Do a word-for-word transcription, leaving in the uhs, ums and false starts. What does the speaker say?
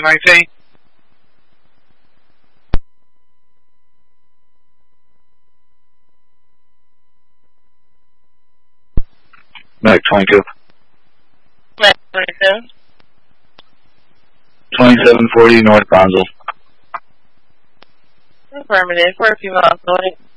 nineteen. Mac twenty-two. Mac twenty-seven. twenty-seven forty North Bronzeville. Affirmative. For a few miles north.